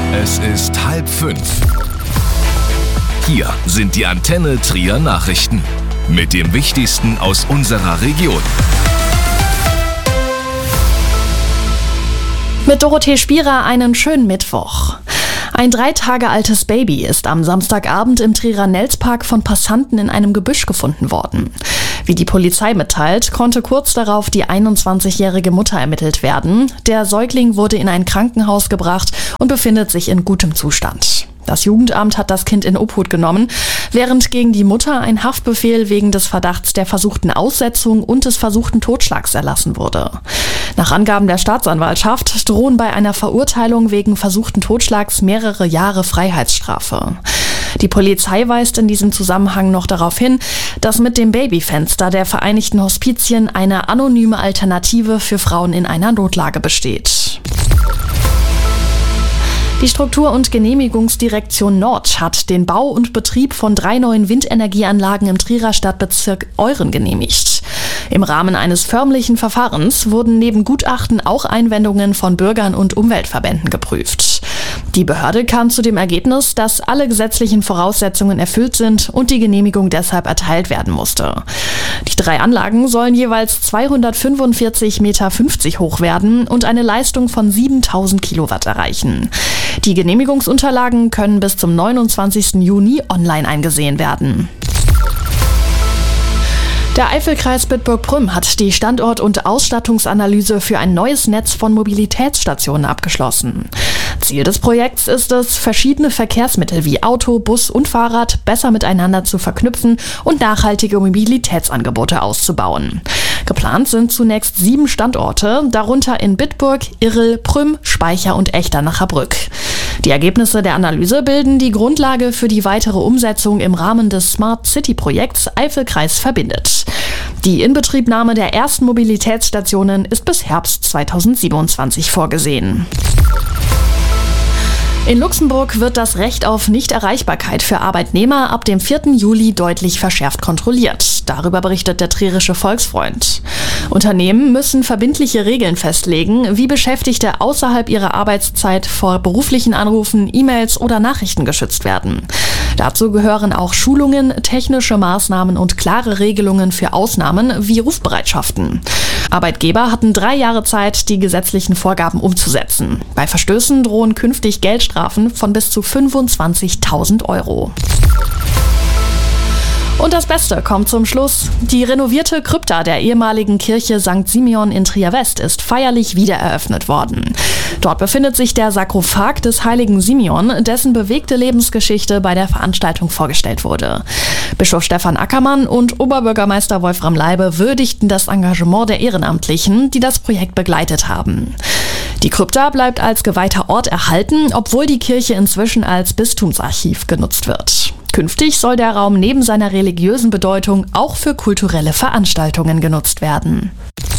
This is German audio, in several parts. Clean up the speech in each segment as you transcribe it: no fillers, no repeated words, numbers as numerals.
Es ist 4:30. Hier sind die Antenne Trier Nachrichten mit dem Wichtigsten aus unserer Region. Mit Dorothee Spierer einen schönen Mittwoch. Ein 3 Tage altes Baby ist am Samstagabend im Trierer Nelspark von Passanten in einem Gebüsch gefunden worden. Wie die Polizei mitteilt, konnte kurz darauf die 21-jährige Mutter ermittelt werden. Der Säugling wurde in ein Krankenhaus gebracht und befindet sich in gutem Zustand. Das Jugendamt hat das Kind in Obhut genommen, während gegen die Mutter ein Haftbefehl wegen des Verdachts der versuchten Aussetzung und des versuchten Totschlags erlassen wurde. Nach Angaben der Staatsanwaltschaft drohen bei einer Verurteilung wegen versuchten Totschlags mehrere Jahre Freiheitsstrafe. Die Polizei weist in diesem Zusammenhang noch darauf hin, dass mit dem Babyfenster der Vereinigten Hospizien eine anonyme Alternative für Frauen in einer Notlage besteht. Die Struktur- und Genehmigungsdirektion Nord hat den Bau und Betrieb von 3 neuen Windenergieanlagen im Trierer Stadtbezirk Euren genehmigt. Im Rahmen eines förmlichen Verfahrens wurden neben Gutachten auch Einwendungen von Bürgern und Umweltverbänden geprüft. Die Behörde kam zu dem Ergebnis, dass alle gesetzlichen Voraussetzungen erfüllt sind und die Genehmigung deshalb erteilt werden musste. Die 3 Anlagen sollen jeweils 245,50 Meter hoch werden und eine Leistung von 7.000 Kilowatt erreichen. Die Genehmigungsunterlagen können bis zum 29. Juni online eingesehen werden. Der Eifelkreis Bitburg-Prüm hat die Standort- und Ausstattungsanalyse für ein neues Netz von Mobilitätsstationen abgeschlossen. Ziel des Projekts ist es, verschiedene Verkehrsmittel wie Auto, Bus und Fahrrad besser miteinander zu verknüpfen und nachhaltige Mobilitätsangebote auszubauen. Geplant sind zunächst 7 Standorte, darunter in Bitburg, Irrel, Prüm, Speicher und Echternacher Brück. Die Ergebnisse der Analyse bilden die Grundlage für die weitere Umsetzung im Rahmen des Smart City-Projekts Eifelkreis verbindet. Die Inbetriebnahme der ersten Mobilitätsstationen ist bis Herbst 2027 vorgesehen. In Luxemburg wird das Recht auf Nichterreichbarkeit für Arbeitnehmer ab dem 4. Juli deutlich verschärft kontrolliert. Darüber berichtet der Trierische Volksfreund. Unternehmen müssen verbindliche Regeln festlegen, wie Beschäftigte außerhalb ihrer Arbeitszeit vor beruflichen Anrufen, E-Mails oder Nachrichten geschützt werden. Dazu gehören auch Schulungen, technische Maßnahmen und klare Regelungen für Ausnahmen wie Rufbereitschaften. Arbeitgeber hatten 3 Jahre Zeit, die gesetzlichen Vorgaben umzusetzen. Bei Verstößen drohen künftig Geldstrafen von bis zu 25.000 Euro. Und das Beste kommt zum Schluss. Die renovierte Krypta der ehemaligen Kirche St. Simeon in Trier West ist feierlich wiedereröffnet worden. Dort befindet sich der Sarkophag des heiligen Simeon, dessen bewegte Lebensgeschichte bei der Veranstaltung vorgestellt wurde. Bischof Stefan Ackermann und Oberbürgermeister Wolfram Leibe würdigten das Engagement der Ehrenamtlichen, die das Projekt begleitet haben. Die Krypta bleibt als geweihter Ort erhalten, obwohl die Kirche inzwischen als Bistumsarchiv genutzt wird. Künftig soll der Raum neben seiner religiösen Bedeutung auch für kulturelle Veranstaltungen genutzt werden.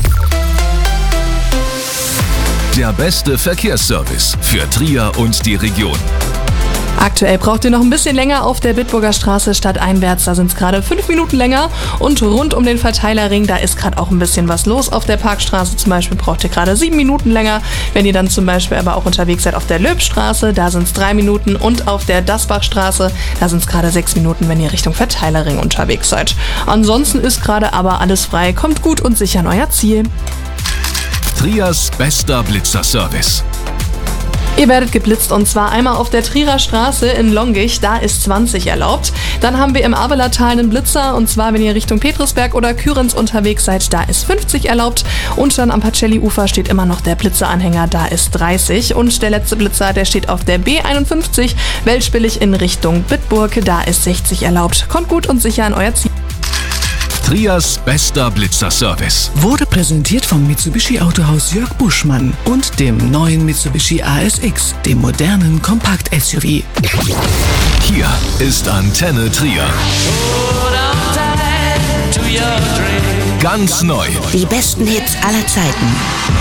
Der beste Verkehrsservice für Trier und die Region. Aktuell braucht ihr noch ein bisschen länger auf der Bitburger Straße stadteinwärts. Da sind es gerade 5 Minuten länger. Und rund um den Verteilerring, da ist gerade auch ein bisschen was los. Auf der Parkstraße zum Beispiel braucht ihr gerade 7 Minuten länger. Wenn ihr dann zum Beispiel aber auch unterwegs seid auf der Löbstraße, da sind es 3 Minuten. Und auf der Dasbachstraße, da sind es gerade 6 Minuten, wenn ihr Richtung Verteilerring unterwegs seid. Ansonsten ist gerade aber alles frei. Kommt gut und sicher an euer Ziel. Triers bester Blitzerservice. Ihr werdet geblitzt und zwar einmal auf der Trierer Straße in Longich, da ist 20 erlaubt. Dann haben wir im Abelertal einen Blitzer und zwar, wenn ihr Richtung Petrusberg oder Küritz unterwegs seid, da ist 50 erlaubt. Und dann am Pacelli-Ufer steht immer noch der Blitzeranhänger, da ist 30. Und der letzte Blitzer, der steht auf der B51, Weltspillig in Richtung Bitburg, da ist 60 erlaubt. Kommt gut und sicher an euer Ziel. Triers bester Blitzerservice wurde präsentiert vom Mitsubishi Autohaus Jörg Buschmann und dem neuen Mitsubishi ASX, dem modernen Kompakt-SUV. Hier ist Antenne Trier. Ganz neu. Die besten Hits aller Zeiten.